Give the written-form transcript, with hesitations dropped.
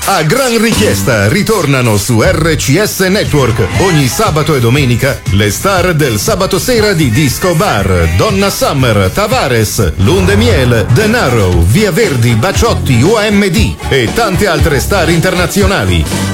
A gran richiesta ritornano su RCS Network ogni sabato e domenica le star del sabato sera di Disco Bar: Donna Summer, Tavares, Lunde Miel, The Narrow, Via Verdi, Baciotti, OMD e tante altre star internazionali.